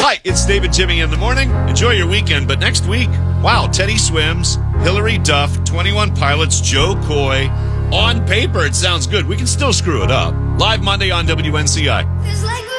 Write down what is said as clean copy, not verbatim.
Hi, it's David Jimmy in the morning. Enjoy your weekend, but next week, wow, Teddy Swims, Hillary Duff, 21 Pilots, Joe Coy. On paper, it sounds good. We can still screw it up. Live Monday on WNCI.